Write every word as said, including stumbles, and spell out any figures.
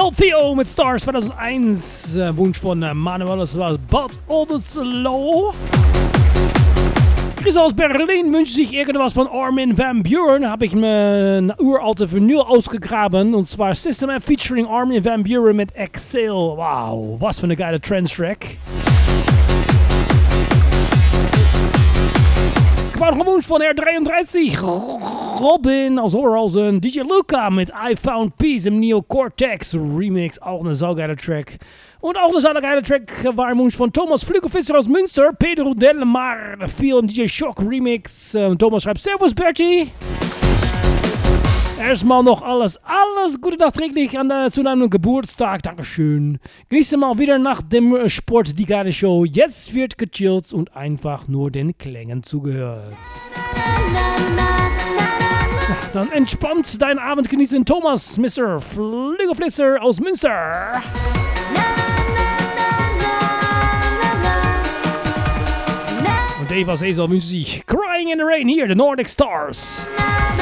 Del Theo mit Stars zweitausendeins. Äh, Wunsch von äh, Manuel, das war But All the Slow. Chris aus Berlin wünscht sich irgendwas von Armin van Buuren. Habe ich mir eine uralte Vinyl ausgegraben. Und zwar System F featuring Armin van Buuren mit Exhale. Wow, was für eine geile Trance-Track. Ich war noch Wunsch von R dreiunddreißig. Robin aus Oberhausen. D J Luca mit I Found Peace im Neo Cortex Remix. Auch eine saugeile Track. Und auch eine saugeile Track war ein Wunsch von Thomas Flügelfisser aus Münster. Pedro Delmar. Viel im D J Shock Remix. Und Thomas schreibt Servus Bertie. Erstmal noch alles, alles Gute nachträglich an der, zu deinem Geburtstag. Dankeschön. Genieße mal wieder nach dem Sport die geile Show. Jetzt wird gechillt und einfach nur den Klängen zugehört. Ja, dann entspannt deinen Abend genießen. Thomas, Mister Flügelflisser aus Münster. Und Dave aus Esel wünscht sich Crying in the Rain hier, the Nordic Stars.